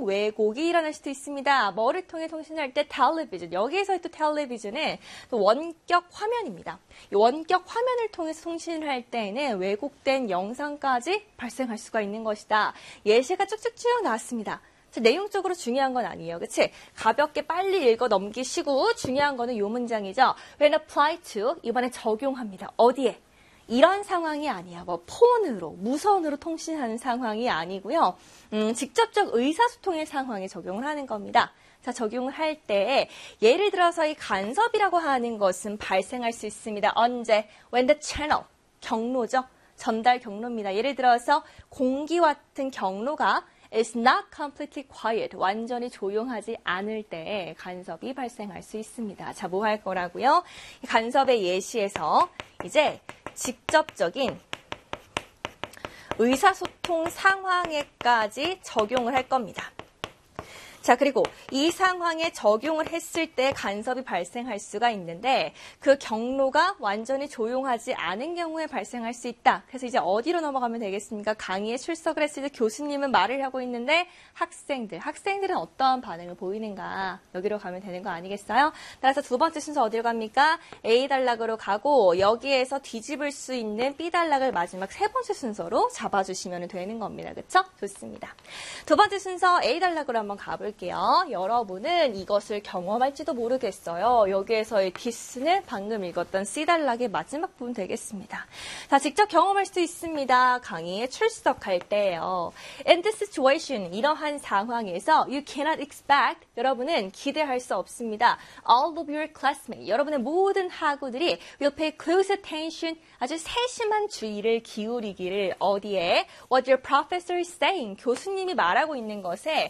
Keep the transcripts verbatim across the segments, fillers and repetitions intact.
왜곡이 일어날 수도 있습니다. 뭐를 통해 통신할 때 텔레비전, 여기에서의 또 텔레비전은 또 원격 화면입니다. 이 원격 화면을 통해서 통신을 할 때에는 왜곡된 영상까지 발생할 수가 있는 것이다. 예시가 쭉쭉쭉 나왔습니다. 내용적으로 중요한 건 아니에요. 그치? 가볍게 빨리 읽어 넘기시고 중요한 거는 이 문장이죠. When apply to, 이번에 적용합니다. 어디에? 이런 상황이 아니야. 뭐 폰으로, 무선으로 통신하는 상황이 아니고요. 음, 직접적 의사소통의 상황에 적용을 하는 겁니다. 자, 적용을 할 때 예를 들어서 이 간섭이라고 하는 것은 발생할 수 있습니다. 언제? When the channel, 경로죠. 전달 경로입니다. 예를 들어서 공기와 같은 경로가 is not completely quiet, 완전히 조용하지 않을 때 간섭이 발생할 수 있습니다. 자, 뭐 할 거라고요? 간섭의 예시에서 이제 직접적인 의사소통 상황에까지 적용을 할 겁니다. 자, 그리고 이 상황에 적용을 했을 때 간섭이 발생할 수가 있는데 그 경로가 완전히 조용하지 않은 경우에 발생할 수 있다. 그래서 이제 어디로 넘어가면 되겠습니까? 강의에 출석을 했을 때 교수님은 말을 하고 있는데 학생들, 학생들은 어떠한 반응을 보이는가? 여기로 가면 되는 거 아니겠어요? 따라서 두 번째 순서 어디로 갑니까? A 단락으로 가고 여기에서 뒤집을 수 있는 B 단락을 마지막 세 번째 순서로 잡아주시면 되는 겁니다. 그렇죠? 좋습니다. 두 번째 순서 A 단락으로 한번 가볼게요. 여러분은 이것을 경험할지도 모르겠어요. 여기에서의 this는 방금 읽었던 C 단락의 마지막 부분 되겠습니다. 자, 직접 경험할 수 있습니다. 강의에 출석할 때요. In this situation, 이러한 상황에서 you cannot expect, 여러분은 기대할 수 없습니다. All of your classmates, 여러분의 모든 학우들이 will pay close attention, 아주 세심한 주의를 기울이기를 어디에? What your professor is saying, 교수님이 말하고 있는 것에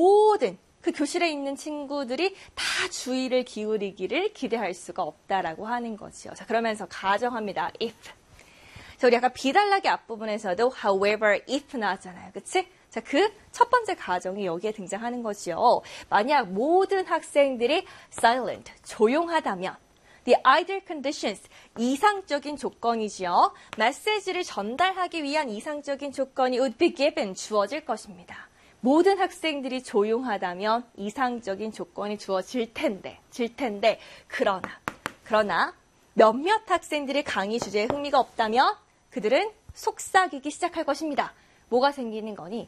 모든 그 교실에 있는 친구들이 다 주의를 기울이기를 기대할 수가 없다라고 하는 거지요. 자, 그러면서 가정합니다. if. 자, 우리 아까 B 단락의 앞부분에서도 however, if 나왔잖아요. 그치? 자, 그 첫 번째 가정이 여기에 등장하는 거지요. 만약 모든 학생들이 silent, 조용하다면 The ideal conditions, 이상적인 조건이지요. 메시지를 전달하기 위한 이상적인 조건이 would be given, 주어질 것입니다. 모든 학생들이 조용하다면 이상적인 조건이 주어질 텐데, 질 텐데, 그러나, 그러나 몇몇 학생들이 강의 주제에 흥미가 없다면 그들은 속삭이기 시작할 것입니다. 뭐가 생기는 거니?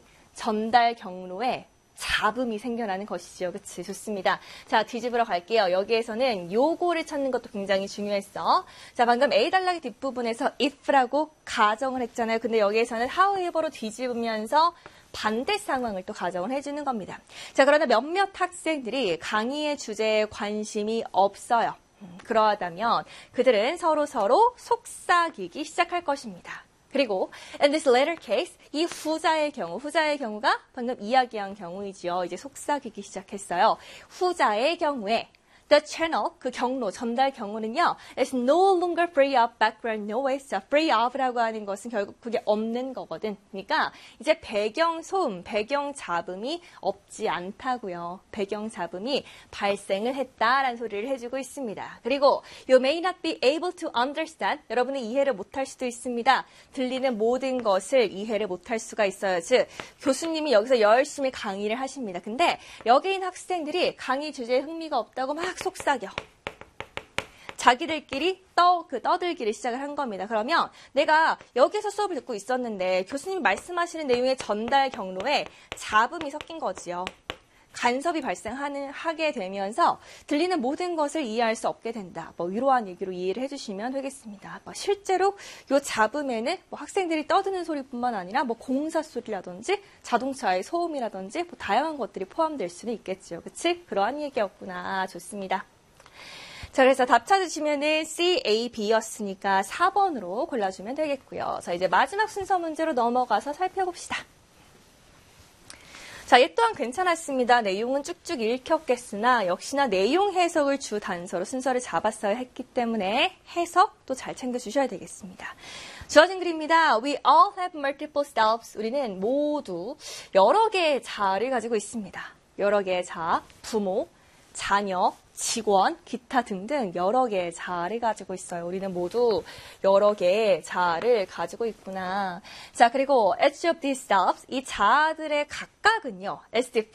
전달 경로에 잡음이 생겨나는 것이죠. 그치? 좋습니다. 자, 뒤집으러 갈게요. 여기에서는 요거를 찾는 것도 굉장히 중요했어. 자, 방금 A 단락의 뒷부분에서 if라고 가정을 했잖아요. 근데 여기에서는 however로 뒤집으면서 반대 상황을 또 가정을 해주는 겁니다. 자, 그러나 몇몇 학생들이 강의의 주제에 관심이 없어요. 음, 그러하다면 그들은 서로 서로 속삭이기 시작할 것입니다. 그리고 in this latter case, 이 후자의 경우, 후자의 경우가 방금 이야기한 경우이지요. 이제 속삭이기 시작했어요. 후자의 경우에 the channel, 그 경로, 전달 경로는요, is no longer free of background noise. 자, free of라고 하는 것은 결국 그게 없는 거거든. 그러니까 이제 배경 소음, 배경 잡음이 없지 않다고요. 배경 잡음이 발생을 했다라는 소리를 해주고 있습니다. 그리고 you may not be able to understand. 여러분은 이해를 못할 수도 있습니다. 들리는 모든 것을 이해를 못할 수가 있어요. 즉, 교수님이 여기서 열심히 강의를 하십니다. 근데 여기 있는 학생들이 강의 주제에 흥미가 없다고 막 속삭여. 자기들끼리 떠, 그 떠들기를 시작을 한 겁니다. 그러면 내가 여기서 수업을 듣고 있었는데 교수님이 말씀하시는 내용의 전달 경로에 잡음이 섞인 거지요. 간섭이 발생하는, 하게 되면서 들리는 모든 것을 이해할 수 없게 된다. 뭐 이러한 얘기로 이해를 해주시면 되겠습니다. 뭐 실제로 이 잡음에는 뭐 학생들이 떠드는 소리뿐만 아니라 뭐 공사 소리라든지 자동차의 소음이라든지 뭐 다양한 것들이 포함될 수는 있겠죠. 그치? 그러한 얘기였구나. 좋습니다. 자, 그래서 답 찾으시면은 C, A, B였으니까 사 번으로 골라주면 되겠고요. 자, 이제 마지막 순서 문제로 넘어가서 살펴봅시다. 자, 얘 또한 괜찮았습니다. 내용은 쭉쭉 읽혔겠으나 역시나 내용 해석을 주 단서로 순서를 잡았어야 했기 때문에 해석도 잘 챙겨주셔야 되겠습니다. 주어진 글입니다. We all have multiple selves. 우리는 모두 여러 개의 자아를 가지고 있습니다. 여러 개의 자아, 부모, 자녀, 직원, 기타 등등 여러 개의 자아를 가지고 있어요. 우리는 모두 여러 개의 자아를 가지고 있구나. 자, 그리고 each of these selves, 이 자아들의 각각은요, as